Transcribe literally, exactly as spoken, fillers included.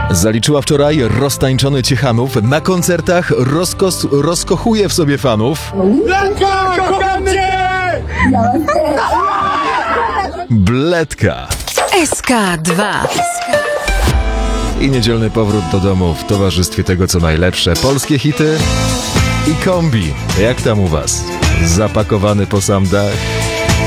Zaliczyła wczoraj roztańczony Ciechanów. Na koncertach rozkos, rozkochuje w sobie fanów. Bledka, kocham cię! Bledka. S K dwa. I niedzielny powrót do domu w towarzystwie tego, co najlepsze. Polskie hity i kombi. Jak tam u was? Zapakowany po sam dach?